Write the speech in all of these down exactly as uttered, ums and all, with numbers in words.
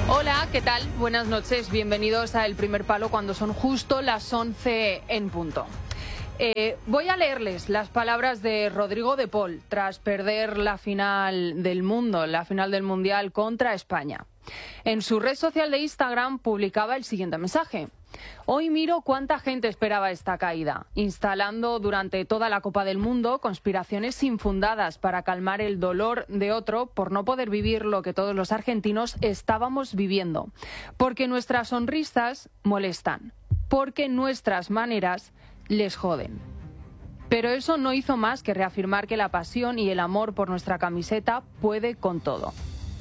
Hola, ¿qué tal? Buenas noches, bienvenidos a El Primer Palo cuando son justo las once en punto. Eh, voy a leerles las palabras de Rodrigo de Paul tras perder la final del mundo, la final del Mundial contra España. En su red social de Instagram publicaba el siguiente mensaje. Hoy miro cuánta gente esperaba esta caída, instalando durante toda la Copa del Mundo conspiraciones infundadas para calmar el dolor de otro por no poder vivir lo que todos los argentinos estábamos viviendo. Porque nuestras sonrisas molestan, porque nuestras maneras les joden. Pero eso no hizo más que reafirmar que la pasión y el amor por nuestra camiseta puede con todo.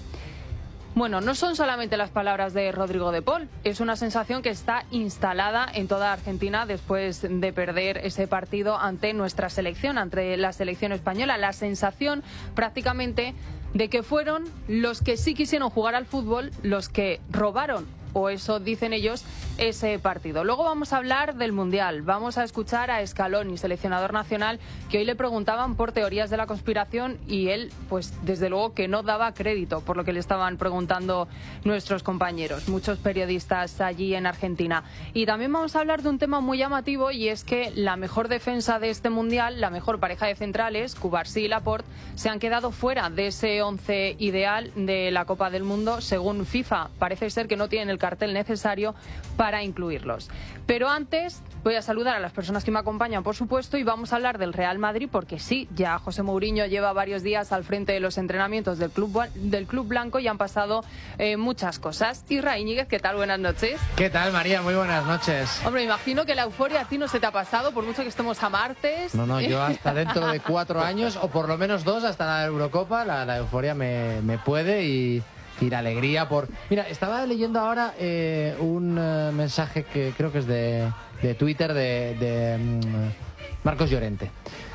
Bueno, no son solamente las palabras de Rodrigo de Paul, es una sensación que está instalada en toda Argentina después de perder ese partido ante nuestra selección, ante la selección española. La sensación prácticamente de que fueron los que sí quisieron jugar al fútbol los que robaron, o eso dicen ellos, ese partido. Luego vamos a hablar del Mundial, vamos a escuchar a Scaloni, seleccionador nacional, que hoy le preguntaban por teorías de la conspiración y él, pues desde luego que no daba crédito por lo que le estaban preguntando nuestros compañeros, muchos periodistas allí en Argentina. Y también vamos a hablar de un tema muy llamativo y es que la mejor defensa de este Mundial, la mejor pareja de centrales, Cubarsí y Laporte, se han quedado fuera de ese once ideal de la Copa del Mundo según FIFA. Parece ser que no tienen el cartel necesario para incluirlos. Pero antes voy a saludar a las personas que me acompañan, por supuesto, y vamos a hablar del Real Madrid porque sí, ya José Mourinho lleva varios días al frente de los entrenamientos del Club, del club Blanco y han pasado eh, muchas cosas. Isra Íñiguez, ¿qué tal? Buenas noches. ¿Qué tal, María? Muy buenas noches. Hombre, imagino que la euforia a ti no se te ha pasado, por mucho que estemos a martes. No, no, yo hasta dentro de cuatro años, o por lo menos dos, hasta la Eurocopa, la, la euforia me, me puede y... y la alegría por... Mira, estaba leyendo ahora eh, un uh, mensaje que creo que es de, de Twitter de, de um, Marcos Llorente.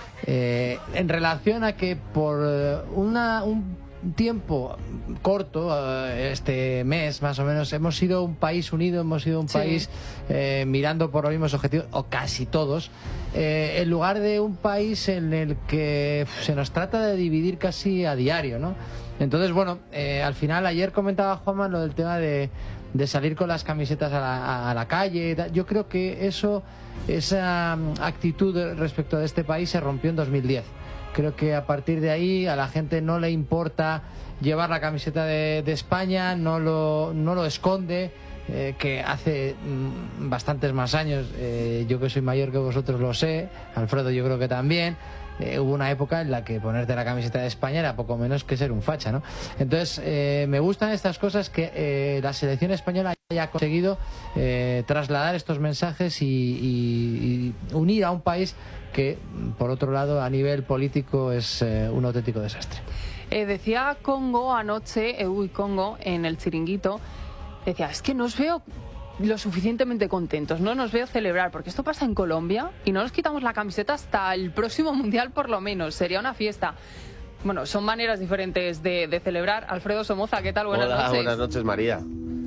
Eh, en relación a que por una, un tiempo corto, uh, este mes más o menos, hemos sido un país unido, hemos sido un sí. país eh, mirando por los mismos objetivos, o casi todos, eh, en lugar de un país en el que se nos trata de dividir casi a diario, ¿no? Entonces, bueno, eh, al final, ayer comentaba Juanma lo del tema de, de salir con las camisetas a la, a, a la calle. Yo creo que eso, esa actitud respecto de este país se rompió en dos mil diez. Creo que a partir de ahí a la gente no le importa llevar la camiseta de, de España, no lo, no lo esconde, eh, que hace mm, bastantes más años, eh, yo que soy mayor que vosotros lo sé, Alfredo yo creo que también, Eh, hubo una época en la que ponerte la camiseta de España era poco menos que ser un facha, ¿no? Entonces, eh, me gustan estas cosas que eh, la selección española haya conseguido eh, trasladar estos mensajes y, y, y unir a un país que, por otro lado, a nivel político es eh, un auténtico desastre. Eh, decía Congo anoche, eh, uy, Congo, en el Chiringuito, decía, es que no os veo lo suficientemente contentos, no nos veo celebrar, porque esto pasa en Colombia y no nos quitamos la camiseta hasta el próximo Mundial por lo menos, sería una fiesta. Bueno, son maneras diferentes de, de celebrar. Alfredo Somoza, ¿qué tal? Buenas Hola, noches. buenas noches, María.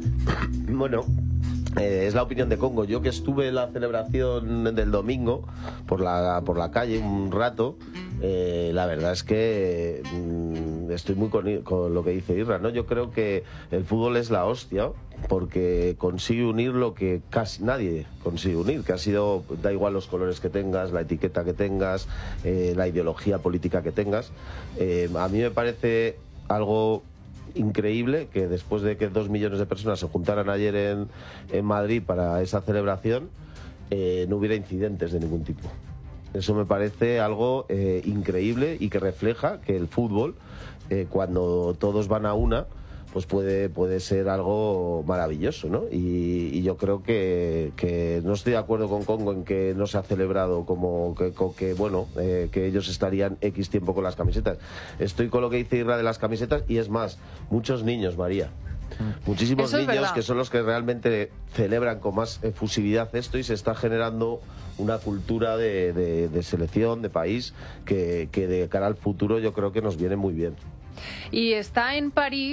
Bueno, eh, es la opinión de Congo. Yo que estuve en la celebración del domingo por la, por la calle un rato, eh, la verdad es que mm, estoy muy con, con lo que dice Irra, ¿no? Yo creo que el fútbol es la hostia porque consigue unir lo que casi nadie consigue unir, que ha sido, da igual los colores que tengas, la etiqueta que tengas, eh, la ideología política que tengas. Eh, a mí me parece algo increíble que después de que dos millones de personas se juntaran ayer en, en Madrid para esa celebración, eh, no hubiera incidentes de ningún tipo. Eso me parece algo eh, increíble y que refleja que el fútbol, eh, cuando todos van a una, pues puede, puede ser algo maravilloso, ¿no? Y, y yo creo que, que no estoy de acuerdo con Congo en que no se ha celebrado como que, que bueno, eh, que ellos estarían X tiempo con las camisetas. Estoy con lo que dice Irra de las camisetas y es más, muchos niños, María. Muchísimos niños que son los que realmente celebran con más efusividad esto y se está generando una cultura de, de, de selección, de país, que, que de cara al futuro yo creo que nos viene muy bien. Y está en París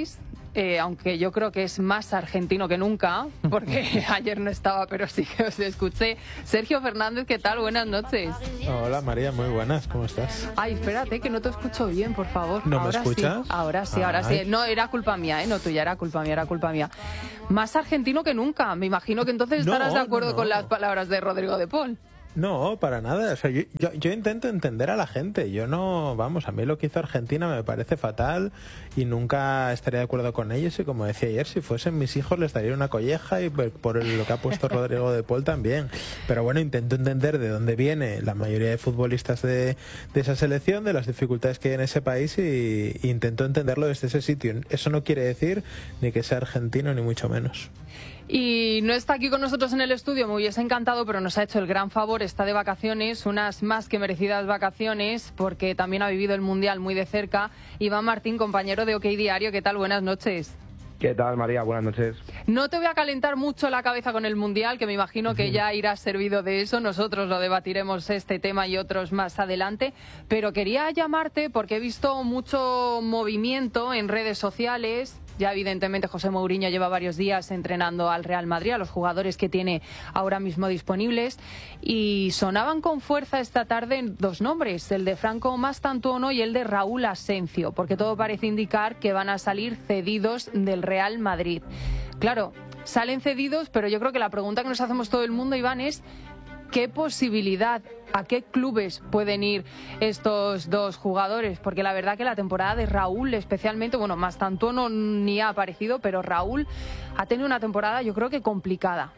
eh, aunque yo creo que es más argentino que nunca, porque ayer no estaba, pero sí que os escuché. Sergio Fernández, ¿qué tal? Buenas noches. Hola María, muy buenas, ¿cómo estás? Ay, espérate, que no te escucho bien, por favor. ¿No ahora me escuchas? Sí, ahora sí, ahora Ay. sí. No, era culpa mía, ¿eh? No tuya, era culpa mía, era culpa mía. Más argentino que nunca. Me imagino que entonces estarás No, de acuerdo no, no. con las palabras de Rodrigo de Paul. No, para nada. O sea, yo, yo, yo intento entender a la gente. Yo no, vamos, a mí lo que hizo Argentina me parece fatal y nunca estaría de acuerdo con ellos. Y como decía ayer, si fuesen mis hijos les daría una colleja y por, por lo que ha puesto Rodrigo de Paul también. Pero bueno, intento entender de dónde viene la mayoría de futbolistas de, de esa selección, de las dificultades que hay en ese país y, y intento entenderlo desde ese sitio. Eso no quiere decir ni que sea argentino ni mucho menos. Y no está aquí con nosotros en el estudio, me hubiese encantado, pero nos ha hecho el gran favor, está de vacaciones, unas más que merecidas vacaciones, porque también ha vivido el Mundial muy de cerca. Iván Martín, compañero de OK Diario, ¿qué tal? Buenas noches. ¿Qué tal, María? Buenas noches. No te voy a calentar mucho la cabeza con el Mundial, que me imagino que ya irás servido de eso. Nosotros lo debatiremos este tema y otros más adelante. Pero quería llamarte porque he visto mucho movimiento en redes sociales. Ya evidentemente José Mourinho lleva varios días entrenando al Real Madrid, a los jugadores que tiene ahora mismo disponibles. Y sonaban con fuerza esta tarde dos nombres, el de Franco Mastantuono y el de Raúl Asencio, porque todo parece indicar que van a salir cedidos del Real Madrid. Claro, salen cedidos, pero yo creo que la pregunta que nos hacemos todo el mundo, Iván, es ¿qué posibilidad, a qué clubes pueden ir estos dos jugadores? Porque la verdad que la temporada de Raúl especialmente, bueno, Mastantuono ni ha aparecido, pero Raúl ha tenido una temporada yo creo que complicada.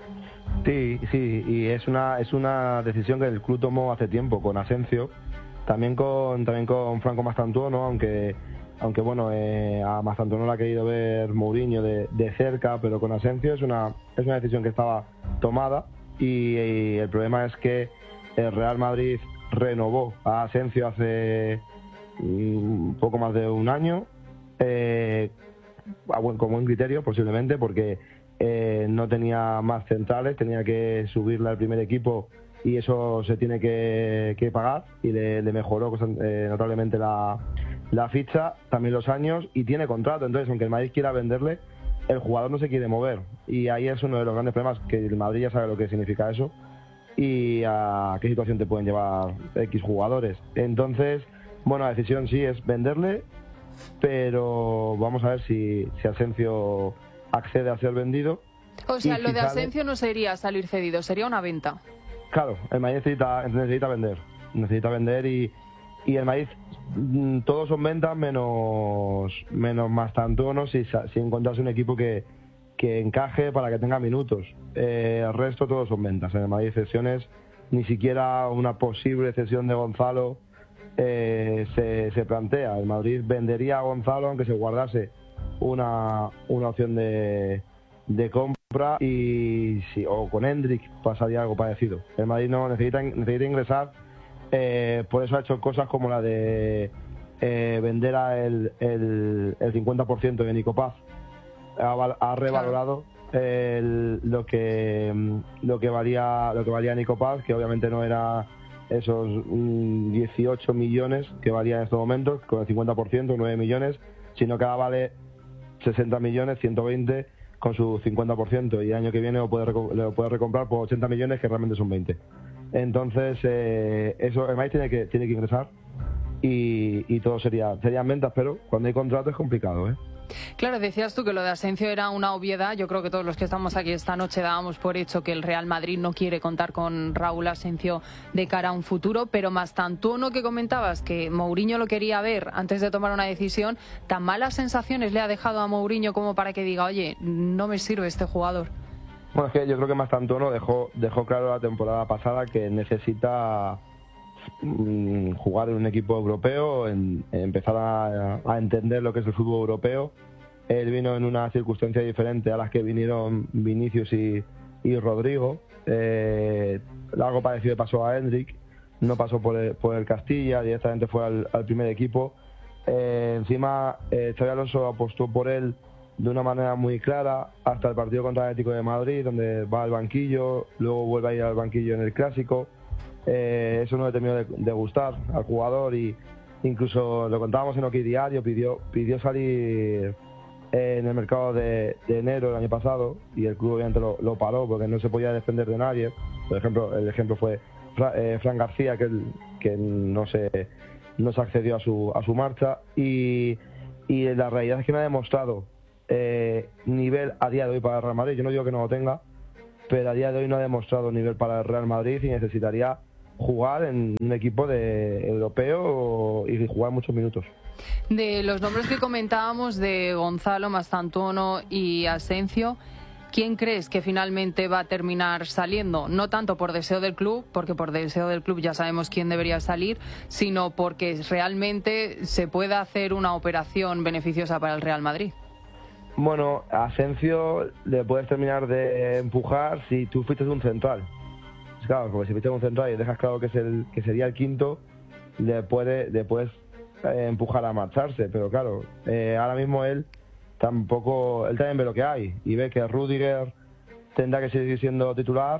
Sí, sí, y es una es una decisión que el club tomó hace tiempo con Asencio, también con también con Franco Mastantuono, aunque aunque bueno, eh, a Mastantuono lo ha querido ver Mourinho de, de cerca, pero con Asencio es una es una decisión que estaba tomada y, y el problema es que el Real Madrid renovó a Asencio hace un poco más de un año, eh, a buen, con buen criterio posiblemente, porque eh, no tenía más centrales, tenía que subirle al primer equipo y eso se tiene que, que pagar, y le, le mejoró eh, notablemente la, la ficha, también los años, y tiene contrato. Entonces, aunque el Madrid quiera venderle, el jugador no se quiere mover, y ahí es uno de los grandes problemas, que el Madrid ya sabe lo que significa eso y a qué situación te pueden llevar X jugadores. Entonces, bueno, la decisión sí es venderle, pero vamos a ver si, si Asencio accede a ser vendido. O sea, y lo si de sale, Asencio no sería salir cedido, sería una venta. Claro, el Madrid necesita, necesita vender, necesita vender y, y el Madrid, mm, todos son ventas menos menos Mastantuono si, si encontrase un equipo que, que encaje para que tenga minutos. Eh, el resto todos son ventas. En el Madrid cesiones, ni siquiera una posible cesión de Gonzalo eh, se, se plantea. El Madrid vendería a Gonzalo aunque se guardase una, una opción de, de compra, y si, o con Hendrik pasaría algo parecido. El Madrid no necesita, necesita ingresar, eh, por eso ha hecho cosas como la de eh, vender a el, el, el cincuenta por ciento de Nico Paz. Ha, ha revalorado el, lo que lo que valía lo que valía Nico Paz, que obviamente no era esos mm, dieciocho millones que valía en estos momentos con el cincuenta por ciento, nueve millones, sino que ahora vale sesenta millones, ciento veinte con su cincuenta por ciento, y el año que viene lo puede, lo puede recomprar por ochenta millones, que realmente son veinte. Entonces eh, eso el Madrid tiene que tiene que ingresar y, y todo sería serían ventas, pero cuando hay contrato es complicado, ¿eh? Claro, decías tú que lo de Asencio era una obviedad. Yo creo que todos los que estamos aquí esta noche dábamos por hecho que el Real Madrid no quiere contar con Raúl Asencio de cara a un futuro, pero Mastantuono, que comentabas que Mourinho lo quería ver antes de tomar una decisión, ¿tan malas sensaciones le ha dejado a Mourinho como para que diga, oye, no me sirve este jugador? Bueno, es que yo creo que Mastantuono dejó, dejó claro la temporada pasada que necesita mm, jugar en un equipo europeo, en, en empezar a, a entender lo que es el fútbol europeo. Él vino en una circunstancia diferente a las que vinieron Vinicius y, y Rodrigo. Eh, algo parecido pasó a Hendrik, no pasó por el, por el Castilla, directamente fue al, al primer equipo. Eh, encima, eh, Xabi Alonso apostó por él de una manera muy clara hasta el partido contra el Atlético de Madrid, donde va al banquillo, luego vuelve a ir al banquillo en el Clásico. Eh, eso no le terminó de, de gustar al jugador, y incluso lo contábamos en OK Diario, pidió, pidió salir... Eh, en el mercado de, de enero del año pasado y el club obviamente lo, lo paró porque no se podía defender de nadie. Por ejemplo, el ejemplo fue Fra, eh, Fran García, que, el, que no se no se accedió a su a su marcha, y, y la realidad es que me ha demostrado eh, nivel a día de hoy para el Real Madrid. Yo no digo que no lo tenga, pero a día de hoy no ha demostrado nivel para el Real Madrid y necesitaría jugar en un equipo de europeo y jugar muchos minutos. De los nombres que comentábamos de Gonzalo, Mastantuono y Asencio, ¿quién crees que finalmente va a terminar saliendo? No tanto por deseo del club, porque por deseo del club ya sabemos quién debería salir, sino porque realmente se pueda hacer una operación beneficiosa para el Real Madrid. Bueno, a Asencio le puedes terminar de empujar si tú fuiste un central. Claro, porque si fuiste un central y dejas claro que es el que sería el quinto, le puede, le puedes eh, empujar a marcharse. Pero claro, eh, ahora mismo él tampoco, él también ve lo que hay y ve que Rüdiger tendrá que seguir siendo titular,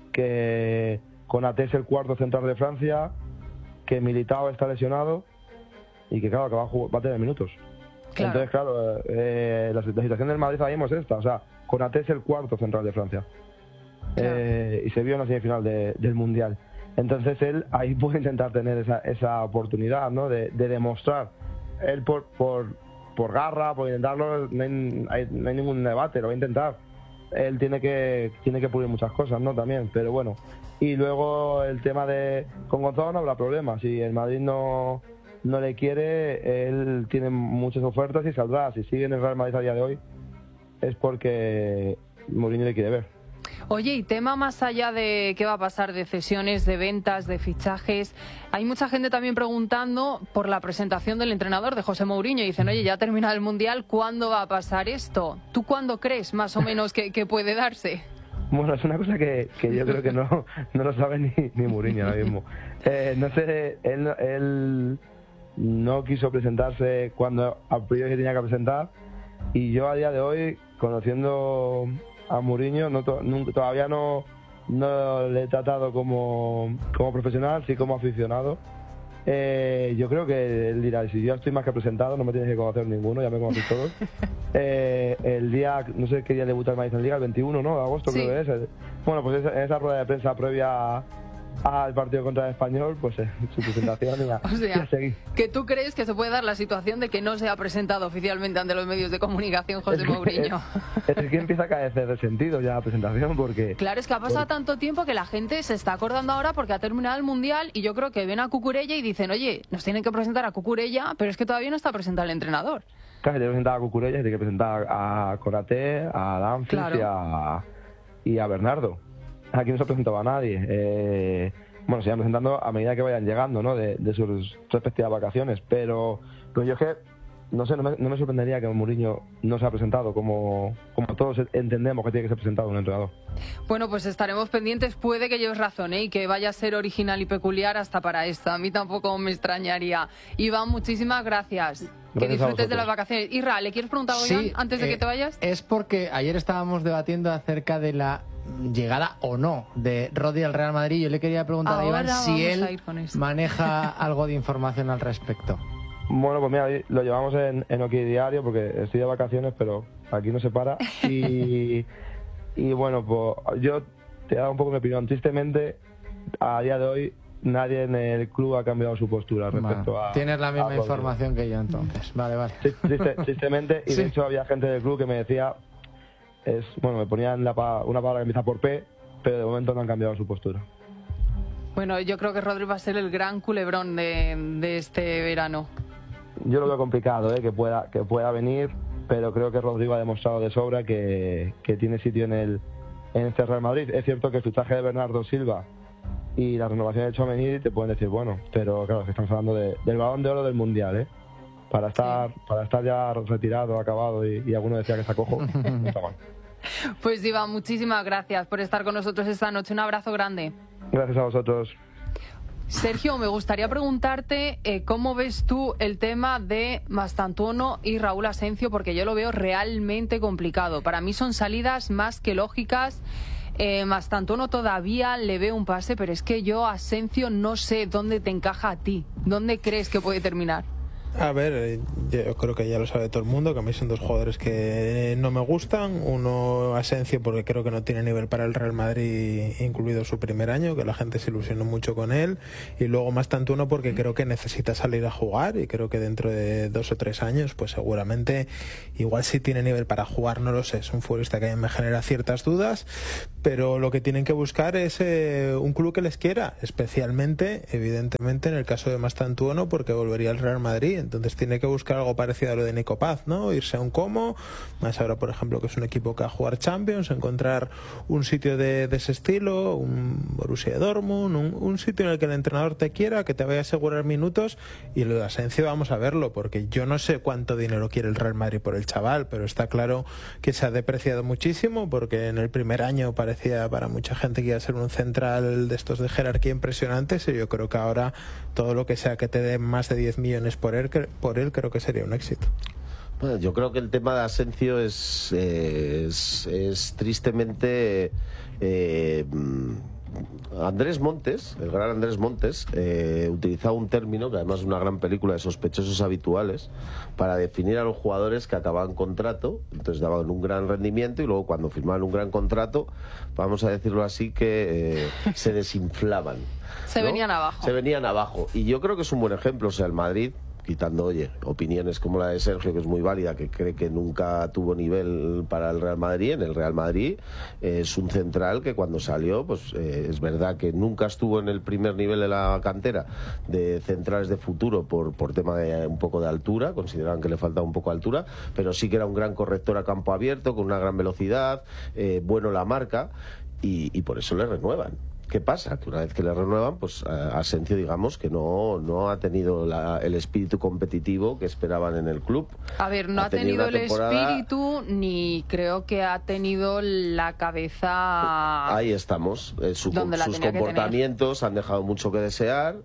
que Konaté es el cuarto central de Francia, que Militao está lesionado y que claro, que va a, jugar, va a tener minutos. Claro. Entonces, claro, eh, la, la situación del Madrid ahora mismo es esta, o sea, Konaté es el cuarto central de Francia. Claro. Eh, y se vio en la semifinal de, del Mundial. Entonces él ahí puede intentar tener esa, esa oportunidad, ¿no? De, de demostrar. Él por, por, por garra, por intentarlo, no hay, hay, no hay ningún debate, lo va a intentar. Él tiene que tiene que pulir muchas cosas, ¿no? También, pero bueno. Y luego el tema de... Con Gonzalo no habrá problema. Si el Madrid no, no le quiere, él tiene muchas ofertas y saldrá. Si sigue en el Real Madrid a día de hoy, es porque Mourinho le quiere ver. Oye, y tema más allá de qué va a pasar de cesiones, de ventas, de fichajes, hay mucha gente también preguntando por la presentación del entrenador, de José Mourinho, y dicen, oye, ya ha terminado el Mundial, ¿cuándo va a pasar esto? ¿Tú cuándo crees más o menos que, que puede darse? Bueno, es una cosa que, que yo creo que no, no lo sabe ni, ni Mourinho ahora mismo. Eh, no sé, él, él no quiso presentarse cuando a priori se tenía que presentar, y yo a día de hoy, conociendo a Mourinho, no, no, todavía no, no le he tratado como, como profesional, sí como aficionado. Eh, yo creo que él dirá, si yo estoy más que presentado, no me tienes que conocer ninguno, ya me conocéis todos. Eh, el día, no sé qué día debuta el Madrid en Liga, el veintiuno, ¿no? De agosto, sí. Creo que es. Bueno, pues esa, esa rueda de prensa previa al partido contra el Español, pues eh, su presentación y a, o sea, y a seguir. ¿Que tú crees que se puede dar la situación de que no se ha presentado oficialmente ante los medios de comunicación José es que, Mourinho? Es, es que empieza a carecer de sentido ya la presentación, porque... Claro, es que ha pasado pues, tanto tiempo que la gente se está acordando ahora porque ha terminado el Mundial, y yo creo que ven a Cucurella y dicen, oye, nos tienen que presentar a Cucurella, pero es que todavía no está presentado el entrenador. Claro, tiene que presentar a Cucurella, tiene que presentar a Konaté, a Dumfries, claro, y, a, y a Bernardo. Aquí no se ha presentado a nadie. Eh... Bueno, se van presentando a medida que vayan llegando, ¿no? De, de sus respectivas vacaciones. Pero, pero yo es que, no sé, no me, no me sorprendería que Mourinho no se ha presentado como, como todos entendemos que tiene que ser presentado un entrenador. Bueno, pues estaremos pendientes. Puede que lleves razón, ¿eh? Y que vaya a ser original y peculiar hasta para esto. A mí tampoco me extrañaría. Iván, muchísimas gracias. Gracias, que disfrutes de las vacaciones. Isra, ¿le quieres preguntar algo, sí, Iván, antes de eh, que te vayas? Es porque ayer estábamos debatiendo acerca de la llegada o no de Rodri al Real Madrid. Yo le quería preguntar Ahora a Iván si él maneja algo de información al respecto. Bueno, pues mira, lo llevamos en, en OK Diario porque estoy de vacaciones, pero aquí no se para. Y, y bueno, pues yo te he dado un poco mi opinión. Tristemente, a día de hoy, nadie en el club ha cambiado su postura respecto vale. a... Tienes la misma información que yo, entonces. Vale, vale. Triste, tristemente, y sí. de hecho había gente del club que me decía... Es, bueno, me ponían la, una palabra que empieza por P, pero de momento no han cambiado su postura. Bueno, yo creo que Rodri va a ser el gran culebrón de, de este verano. Yo lo veo complicado, ¿eh? que pueda que pueda venir, pero creo que Rodrigo ha demostrado de sobra que, que tiene sitio en el en este Real Madrid. Es cierto que el fichaje de Bernardo Silva y la renovación de Tchouaméni te pueden decir, bueno, pero claro, que estamos hablando de, del Balón de Oro del Mundial, ¿eh? Para estar, sí. para estar ya retirado, acabado, y, y alguno decía que está cojo, no está mal. Pues Iván, muchísimas gracias por estar con nosotros esta noche. Un abrazo grande. Gracias a vosotros. Sergio, me gustaría preguntarte eh, cómo ves tú el tema de Mastantuono y Raúl Asencio, porque yo lo veo realmente complicado. Para mí son salidas más que lógicas. Eh, Mastantuono todavía le veo un pase, pero es que yo, Asencio, no sé dónde te encaja a ti. ¿Dónde crees que puede terminar? A ver, yo creo que ya lo sabe todo el mundo, que a mí son dos jugadores que no me gustan. Uno, Asensio, porque creo que no tiene nivel para el Real Madrid, incluido su primer año, que la gente se ilusionó mucho con él. Y luego Mastantuono, porque creo que necesita salir a jugar y creo que dentro de dos o tres años, pues seguramente, igual sí tiene nivel para jugar, no lo sé. Es un futbolista que me genera ciertas dudas, pero lo que tienen que buscar es eh, un club que les quiera, especialmente, evidentemente, en el caso de Mastantuono, porque volvería al Real Madrid. Entonces tiene que buscar algo parecido a lo de Nico Paz, ¿no? Irse a un Como, más ahora, por ejemplo, que es un equipo que va a jugar Champions, encontrar un sitio de, de ese estilo, un Borussia Dortmund, un, un sitio en el que el entrenador te quiera, que te vaya a asegurar minutos. Y lo de Asensio vamos a verlo, porque yo no sé cuánto dinero quiere el Real Madrid por el chaval, pero está claro que se ha depreciado muchísimo, porque en el primer año parecía para mucha gente que iba a ser un central de estos de jerarquía impresionantes, y yo creo que ahora todo lo que sea que te den más de diez millones por él, por él creo que sería un éxito. Bueno, yo creo que el tema de Asensio es, eh, es, es tristemente... Eh, Andrés Montes, el gran Andrés Montes, eh, utilizaba un término, que además es una gran película de sospechosos habituales, para definir a los jugadores que acababan contrato. Entonces daban un gran rendimiento y luego cuando firmaban un gran contrato, vamos a decirlo así, que eh, se desinflaban. Se ¿no? venían abajo. Se venían abajo. Y yo creo que es un buen ejemplo. O sea, el Madrid, quitando, oye, opiniones como la de Sergio, que es muy válida, que cree que nunca tuvo nivel para el Real Madrid, en el Real Madrid eh, es un central que cuando salió, pues eh, es verdad que nunca estuvo en el primer nivel de la cantera de centrales de futuro por, por tema de un poco de altura, consideraban que le faltaba un poco de altura, pero sí que era un gran corrector a campo abierto, con una gran velocidad, eh, bueno la marca, y, y por eso le renuevan. ¿Qué pasa? Que una vez que le renuevan, pues Asensio, digamos, que no, no ha tenido la, el espíritu competitivo que esperaban en el club. A ver, no ha, ha tenido, tenido el temporada... espíritu, ni creo que ha tenido la cabeza... Ahí estamos. Eh, su, sus comportamientos han dejado mucho que desear.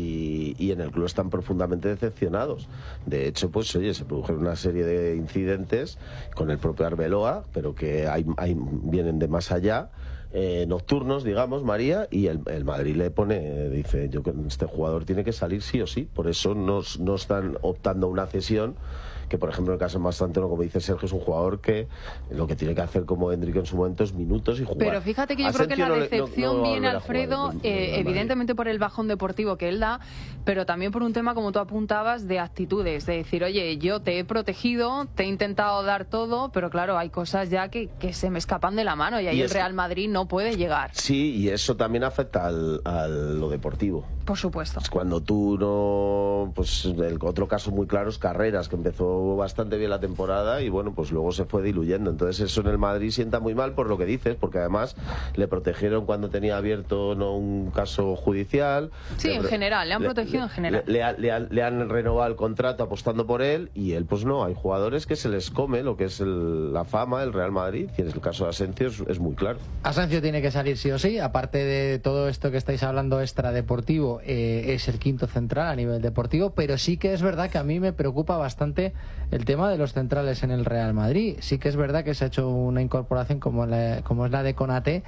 Y, y en el club están profundamente decepcionados. De hecho, pues oye, se produjeron una serie de incidentes con el propio Arbeloa, pero que hay, hay, vienen de más allá. Eh, nocturnos, digamos, María, y el, el Madrid le pone, dice, yo que este jugador tiene que salir sí o sí, por eso no, no están optando a una cesión, que por ejemplo en el caso de Mastantuono, como dice Sergio, es un jugador que lo que tiene que hacer como Hendrik en su momento es minutos y jugar. Pero fíjate que yo Asensio creo que la no decepción no, no viene, Alfredo, en, eh, en evidentemente por el bajón deportivo que él da, pero también por un tema, como tú apuntabas, de actitudes, de decir, oye, yo te he protegido, te he intentado dar todo, pero claro, hay cosas ya que, que se me escapan de la mano y ahí y el Real Madrid no puede llegar. Sí, y eso también afecta al, a lo deportivo. Por supuesto. Es cuando tú no... Pues el otro caso muy claro es Carreras, que empezó bastante bien la temporada y bueno, pues luego se fue diluyendo. Entonces eso en el Madrid sienta muy mal por lo que dices, porque además le protegieron cuando tenía abierto no un caso judicial. Sí, le, en general, le han protegido le, en general. Le, le, le, han, le han renovado el contrato apostando por él y él pues no. Hay jugadores que se les come lo que es el, la fama, el Real Madrid, y en el caso de Asensio es, es muy claro. Asensio tiene que salir sí o sí, aparte de todo esto que estáis hablando extradeportivo, eh, es el quinto central a nivel deportivo, pero sí que es verdad que a mí me preocupa bastante el tema de los centrales en el Real Madrid. Sí que es verdad que se ha hecho una incorporación como, la, como es la de Konaté,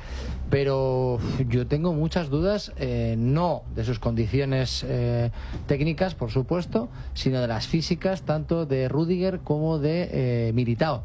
pero yo tengo muchas dudas, eh, no de sus condiciones eh, técnicas, por supuesto, sino de las físicas, tanto de Rüdiger como de eh, Militao.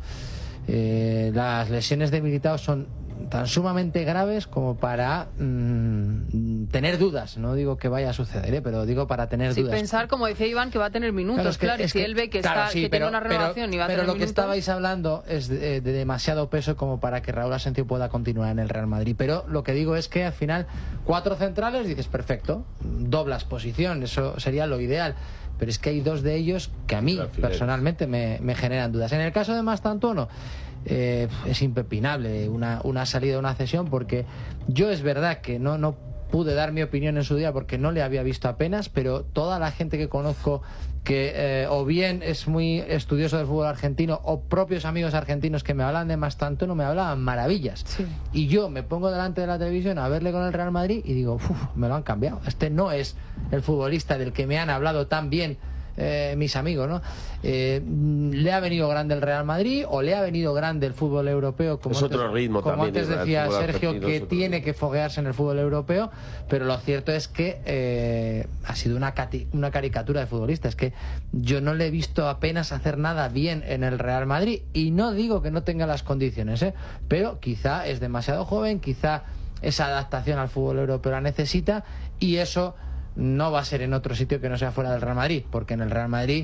Eh, las lesiones de Militao son tan sumamente graves como para mmm, tener dudas. No digo que vaya a suceder, ¿eh? Pero digo para tener sí, dudas. pensar, como decía Iván, que va a tener minutos, claro, es que, claro es y si que, él ve que, claro, está, sí, que pero, tiene una renovación pero, y va a pero tener lo minutos. que estabais hablando es de, de demasiado peso como para que Raúl Asensio pueda continuar en el Real Madrid. Pero lo que digo es que al final cuatro centrales, dices perfecto, doblas posición, eso sería lo ideal. Pero es que hay dos de ellos que a mí personalmente me, me generan dudas. En el caso de Mastantuono, eh, es impepinable una, una salida, una cesión, porque yo es verdad que no, no pude dar mi opinión en su día porque no le había visto apenas, pero toda la gente que conozco que eh, o bien es muy estudioso del fútbol argentino o propios amigos argentinos que me hablan de Mastantuono me hablaban maravillas. Sí. Y yo me pongo delante de la televisión a verle con el Real Madrid y digo, uff, me lo han cambiado. Este no es el futbolista del que me han hablado tan bien eh, mis amigos, ¿no? Eh, ¿Le ha venido grande el Real Madrid o le ha venido grande el fútbol europeo? Como es antes, otro ritmo como también. antes decía Sergio, que tiene ritmo. que foguearse en el fútbol europeo, pero lo cierto es que eh, ha sido una, cati una caricatura de futbolista. Es que yo no le he visto apenas hacer nada bien en el Real Madrid, y no digo que no tenga las condiciones, ¿eh? Pero quizá es demasiado joven, quizá esa adaptación al fútbol europeo la necesita, y eso no va a ser en otro sitio que no sea fuera del Real Madrid, porque en el Real Madrid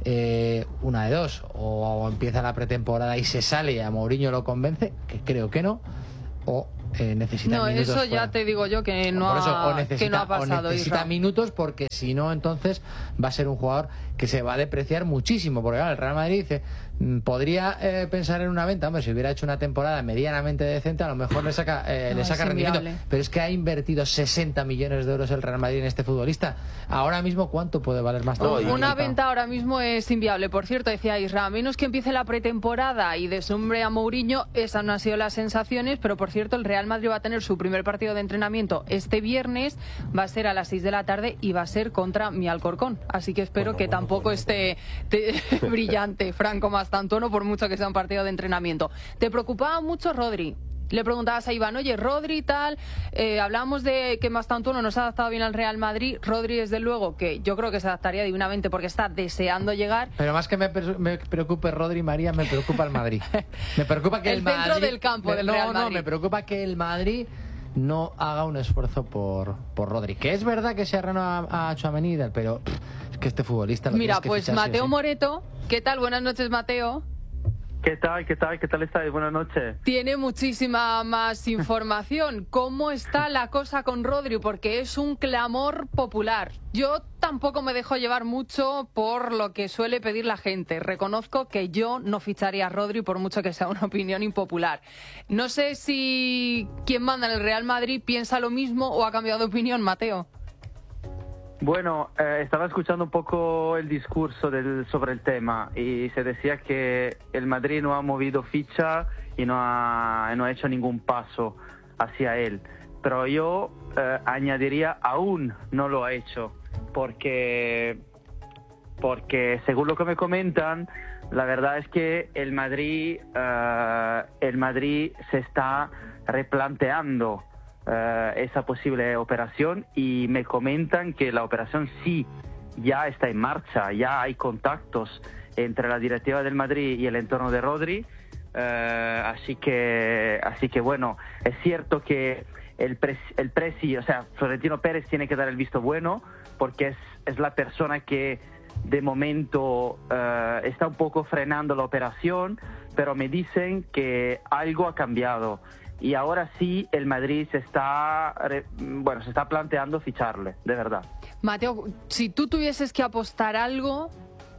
eh, una de dos, o, o empieza la pretemporada y se sale y a Mourinho lo convence, que creo que no, o eh, necesita no, minutos eso fuera. ya te digo yo que no, Por eso, ha, o necesita, que no ha pasado. o necesita Isra. minutos, porque si no, entonces va a ser un jugador que se va a depreciar muchísimo, porque claro, el Real Madrid dice, podría eh, pensar en una venta, hombre, si hubiera hecho una temporada medianamente decente, a lo mejor le saca, eh, no, le saca es rendimiento, inviable. pero es que ha invertido sesenta millones de euros el Real Madrid en este futbolista. Ahora mismo, ¿cuánto puede valer más? No, y- Una y- venta ahora mismo es inviable. Por cierto, decía Isra, a menos que empiece la pretemporada y deslumbre a Mourinho, esas no han sido las sensaciones, pero por cierto, el Real Madrid va a tener su primer partido de entrenamiento este viernes, va a ser a las seis de la tarde y va a ser contra mi Alcorcón. Así que espero Bueno, que bueno, tampoco bueno, esté te- brillante Franco Mastantuono, por mucho que sea un partido de entrenamiento. ¿Te preocupaba mucho Rodri? Le preguntabas a Iván, oye, Rodri tal, eh, hablábamos de que Mastantuono no se ha adaptado bien al Real Madrid. Rodri, desde luego, que yo creo que se adaptaría divinamente porque está deseando llegar. Pero más que me, per- me preocupe Rodri, María, me preocupa el Madrid. Me preocupa que el, El centro Madrid, del campo del no, Real No, Madrid. me preocupa que el Madrid no haga un esfuerzo por, por Rodri. Que es verdad que se arrena a, a Tchouaméni, pero pff, es que este futbolista lo Mira, tienes que pues fichar sí o Mateo sí. Moreto, ¿qué tal? Buenas noches, Mateo. ¿Qué tal? ¿Qué tal? ¿Qué tal estáis? Buenas noches. Tiene muchísima más información. ¿Cómo está la cosa con Rodri? Porque es un clamor popular. Yo tampoco me dejo llevar mucho por lo que suele pedir la gente. Reconozco que yo no ficharía a Rodri por mucho que sea una opinión impopular. No sé si quien manda en el Real Madrid piensa lo mismo o ha cambiado de opinión, Mateo. Bueno, eh, estaba escuchando un poco el discurso del, sobre el tema y se decía que el Madrid no ha movido ficha y no ha, no ha hecho ningún paso hacia él. Pero yo eh, añadiría, aún no lo ha hecho, porque, porque según lo que me comentan, la verdad es que el Madrid, eh, el Madrid se está replanteando Uh, esa posible operación y me comentan que la operación sí ya está en marcha, ya hay contactos entre la directiva del Madrid y el entorno de Rodri, uh, así que así que bueno, es cierto que el pres, el presi, o sea, Florentino Pérez tiene que dar el visto bueno porque es, es la persona que de momento uh, está un poco frenando la operación, pero me dicen que algo ha cambiado. Y ahora sí el Madrid se está, bueno, se está planteando ficharle, de verdad. Mateo, si tú tuvieses que apostar algo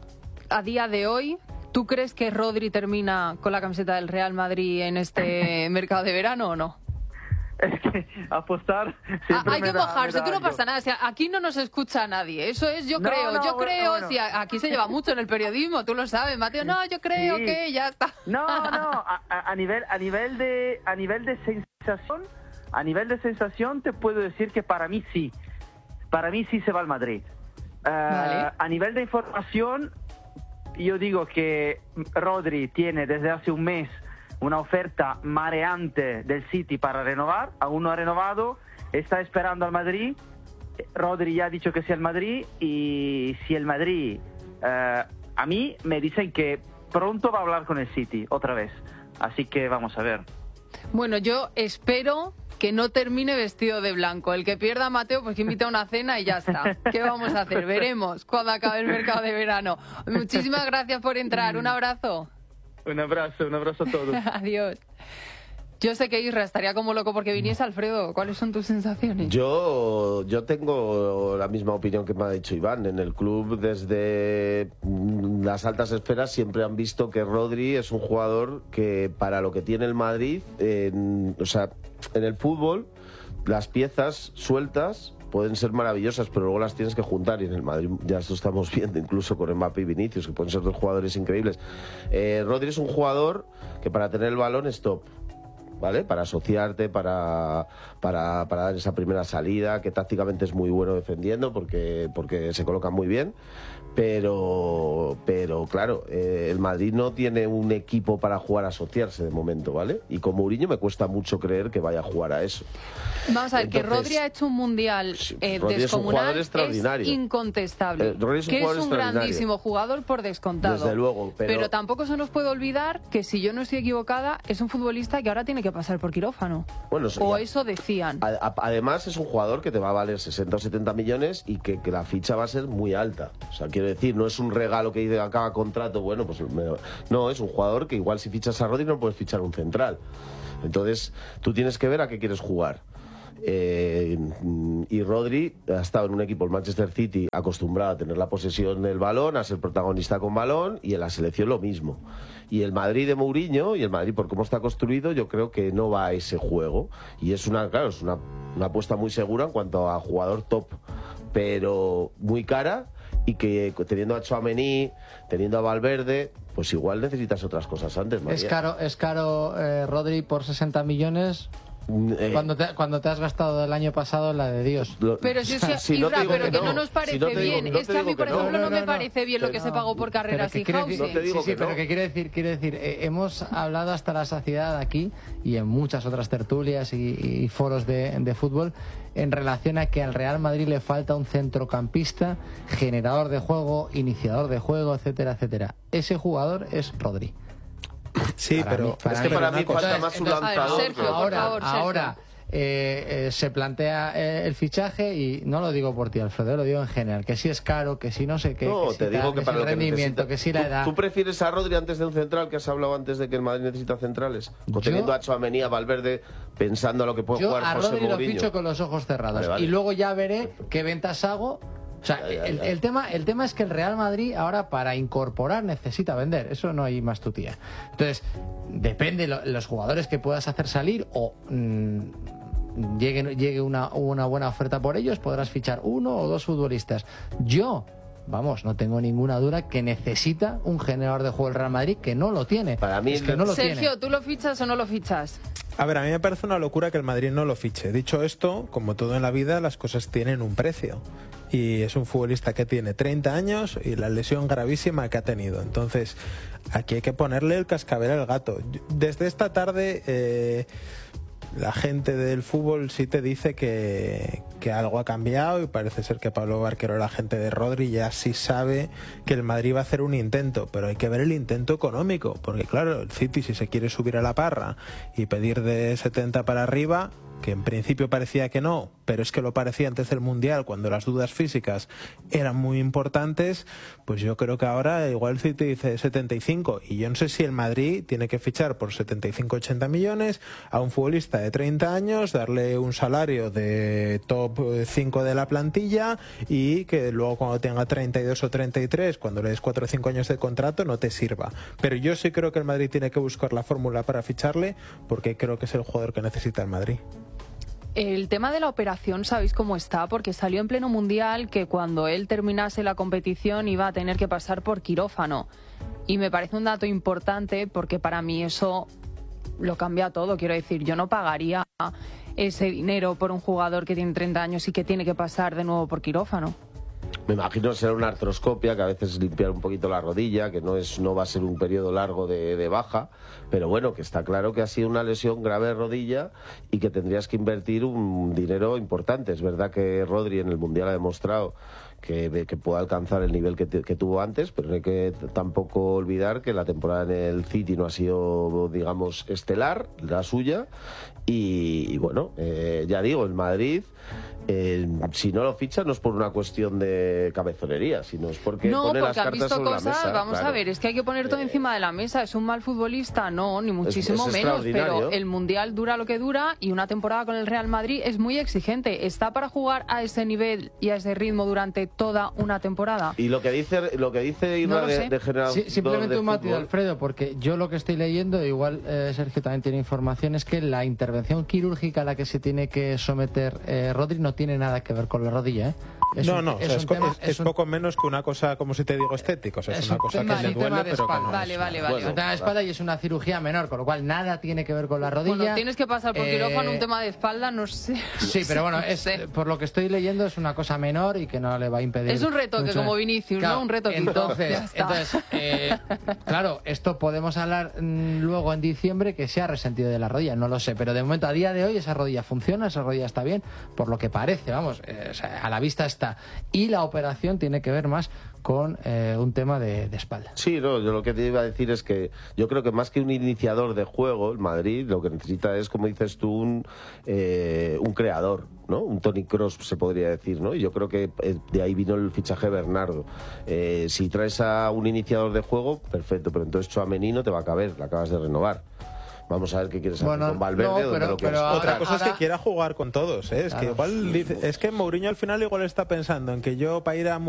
a día de hoy, ¿tú crees que Rodri termina con la camiseta del Real Madrid en este mercado de verano o no? Es que apostar Ah, siempre hay me que da- mojarse, me da tú no algo. pasa nada. O sea, aquí no nos escucha nadie. Eso es, yo No, creo, no, yo bueno, creo. bueno. Si a- aquí se lleva mucho en el periodismo, tú lo sabes, Mateo. No, yo creo Sí. que ya está. No, no, a, a- a nivel a nivel de a nivel de sensación, a nivel de sensación te puedo decir que para mí sí. Para mí sí se va al Madrid. Eh, Vale. A nivel de información, yo digo que Rodri tiene desde hace un mes una oferta mareante del City para renovar, aún no ha renovado, está esperando al Madrid. Rodri ya ha dicho que sí al Madrid y si el Madrid, eh, a mí me dicen que pronto va a hablar con el City otra vez, así que vamos a ver. Bueno, yo espero que no termine vestido de blanco. El que pierda a Mateo, pues que invita a una cena y ya está. ¿Qué vamos a hacer? Veremos cuando acabe el mercado de verano. Muchísimas gracias por entrar. Un abrazo. Un abrazo, un abrazo a todos. Adiós. Yo sé que Isra estaría como loco porque viniese Alfredo. ¿Cuáles son tus sensaciones? Yo, yo tengo la misma opinión que me ha dicho Iván. En el club, desde mm, las altas esferas, siempre han visto que Rodri es un jugador que, para lo que tiene el Madrid, en- o sea, en el fútbol, las piezas sueltas pueden ser maravillosas, pero luego las tienes que juntar, y en el Madrid ya esto estamos viendo, incluso con Mbappé y Vinicius, que pueden ser dos jugadores increíbles. Eh, Rodri es un jugador que, para tener el balón, es top, ¿vale? Para asociarte, para, para, para dar esa primera salida, que tácticamente es muy bueno defendiendo porque, porque se coloca muy bien, Pero, pero claro, eh, el Madrid no tiene un equipo para jugar a asociarse de momento, ¿vale? Y con Mourinho me cuesta mucho creer que vaya a jugar a eso. Vamos a ver, Entonces, que Rodri ha hecho un mundial eh, Rodri es un jugador descomunal, extraordinario. es incontestable. Eh, Rodri es un que jugador es un extraordinario. grandísimo jugador por descontado. Desde luego, pero- tampoco se nos puede olvidar que, si yo no estoy equivocada, es un futbolista que ahora tiene que pasar por quirófano. Bueno, o ya- eso decían. A- a- Además es un jugador que te va a valer sesenta o setenta millones y que, que la ficha va a ser muy alta. O sea, quiero decir, no es un regalo que dice acaba contrato, bueno, pues me- no, es un jugador que igual si fichas a Rodri no puedes fichar un central. Entonces, tú tienes que ver a qué quieres jugar. Eh, y Rodri ha estado en un equipo, el Manchester City, acostumbrado a tener la posesión del balón, a ser protagonista con balón, y en la selección lo mismo. Y el Madrid de Mourinho, y el Madrid por cómo está construido, yo creo que no va a ese juego. Y es una, claro, es una, una apuesta muy segura en cuanto a jugador top, pero muy cara, y que teniendo a Tchouaméni, teniendo a Valverde, pues igual necesitas otras cosas antes, María. Es caro, es caro eh, Rodri por sesenta millones. Eh, Cuando te, cuando te has gastado el año pasado la de Dios. lo- Pero si, si, si no te Ibra, digo pero que que no. no nos parece Si no te digo- bien. no es te que a digo mí, por que no. ejemplo, no, No, no, me no. parece bien lo que se pagó por carreras que y quiere decir- housing. No te digo sí, sí, que pero no. que quiere decir, quiere decir, eh, hemos hablado hasta la saciedad aquí y en muchas otras tertulias y, y foros de, de fútbol en relación a que al Real Madrid le falta un centrocampista, generador de juego, iniciador de juego, etcétera, etcétera. Ese jugador es Rodri. Sí, Para pero mí- para es Es que que para mí una cosa- falta más un entonces- A ver, lanzador. Sergio, que- por ahora, favor, Sergio. ahora eh, eh, se plantea eh, el fichaje y no lo digo por ti, Alfredo, lo digo en general, que si es caro, que si no sé qué, No, que si te digo tal, que si para el lo que rendimiento, necesita- que si la ¿Tú- edad. ¿Tú prefieres a Rodri antes de un central, que has hablado antes de que el Madrid necesita centrales? O Yo- teniendo a Tchouaméni, a Valverde, pensando a lo que puede Yo jugar a José Rodri lo Mourinho. ficho con los ojos cerrados Vale, vale. y luego ya veré qué ventas hago. O sea, Ya, ya, el, ya. el tema, el tema es que el Real Madrid ahora para incorporar necesita vender, eso no hay más tutía. Entonces, depende lo- los jugadores que puedas hacer salir o mm, llegue, llegue una, una buena oferta por ellos, podrás fichar uno o dos futbolistas. Yo, vamos, no tengo ninguna duda que necesita un generador de juego el Real Madrid que no lo tiene. Para mí es que no lo Sergio, tiene. ¿tú lo fichas o no lo fichas? A ver, a mí me parece una locura que el Madrid no lo fiche. Dicho esto, como todo en la vida, las cosas tienen un precio. Y es un futbolista que tiene treinta años y la lesión gravísima que ha tenido. Entonces, aquí hay que ponerle el cascabel al gato. Desde esta tarde, eh, la gente del fútbol sí te dice que, que algo ha cambiado y parece ser que Pablo Barquero, la gente de Rodri, ya sí sabe que el Madrid va a hacer un intento, pero hay que ver el intento económico, porque claro, el City, si se quiere subir a la parra y pedir de setenta para arriba, que en principio parecía que no, pero es que lo parecía antes del Mundial, cuando las dudas físicas eran muy importantes, pues yo creo que ahora igual el City dice setenta y cinco, y yo no sé si el Madrid tiene que fichar por setenta y cinco ochenta millones a un futbolista de treinta años, darle un salario de top cinco de la plantilla y que luego cuando tenga treinta y dos o treinta y tres, cuando le des cuatro o cinco años de contrato, no te sirva. Pero yo sí creo que el Madrid tiene que buscar la fórmula para ficharle, porque creo que es el jugador que necesita el Madrid. El tema de la operación, ¿sabéis cómo está? Porque salió en pleno mundial que cuando él terminase la competición iba a tener que pasar por quirófano. Y me parece un dato importante porque para mí eso lo cambia todo. Quiero decir, yo no pagaría ese dinero por un jugador que tiene treinta años y que tiene que pasar de nuevo por quirófano. Me imagino será una artroscopia, que a veces es limpiar un poquito la rodilla, que no es no va a ser un periodo largo de, de baja, pero bueno, que está claro que ha sido una lesión grave de rodilla y que tendrías que invertir un dinero importante. Es verdad que Rodri en el Mundial ha demostrado que, que puede alcanzar el nivel que, te, que tuvo antes, pero no hay que tampoco olvidar que la temporada en el City no ha sido, digamos, estelar, la suya, y, y bueno, eh, ya digo, el Madrid... Eh, si no lo ficha no es por una cuestión de cabezonería, sino es porque No, pone porque las han cartas visto sobre cosas, la mesa. vamos claro. a ver, es que hay que poner todo Eh, encima de la mesa. ¿Es un mal futbolista? No, ni muchísimo es menos, pero extraordinario. el Mundial dura lo que dura y una temporada con el Real Madrid es muy exigente. ¿Está para jugar a ese nivel y a ese ritmo durante toda una temporada? Y lo que dice lo que dice Irra No lo de, sé. de generador Sí, simplemente de un matiz, fútbol, Alfredo, porque yo lo que estoy leyendo, igual eh, Sergio también tiene información, es que la intervención quirúrgica a la que se tiene que someter eh, Rodri no tiene nada que ver con la rodilla, ¿eh? Es no, un- no, o es sea, un es, co- tema- es- es es un- poco menos que una cosa, como si te digo, estético. O sea, es, Es una un cosa tema- que le un tema duele, de pero que espalda. no Vale, es- vale, vale. Es un tema de espalda y es una cirugía menor, con lo cual nada tiene que ver con la rodilla. Bueno, tienes que pasar por Eh, quirófano, un tema de espalda, no sé. Sí, pero bueno, No es, sé. por lo que estoy leyendo es una cosa menor y que no le va a impedir. Es un retoque, mucho. como Vinicius, Claro, ¿no? Un retoquito. Entonces, Ya está. entonces eh, claro, esto podemos hablar mm, luego en diciembre que se ha resentido de la rodilla, no lo sé, pero de momento a día de hoy esa rodilla funciona, esa rodilla está bien, por lo que parece, vamos, eh, o sea, a la vista está. Y la operación tiene que ver más con eh, un tema de, de espalda. Sí, no, yo lo que te iba a decir es que yo creo que más que un iniciador de juego, el Madrid lo que necesita es, como dices tú, un, eh, un creador, ¿no? Un Toni Kroos se podría decir, ¿no? Y yo creo que eh, de ahí vino el fichaje de Bernardo. Eh, si traes a un iniciador de juego, perfecto, pero entonces Tchouaméni no te va a caber, la acabas de renovar. Vamos a ver qué quieres hacer Bueno, con Valverde no, o dónde pero- lo quieres pero colocar. Otra cosa es ahora- que quiera jugar con todos, ¿eh? Es que Claro. igual dice- es que Mourinho al final igual está pensando en que yo para ir a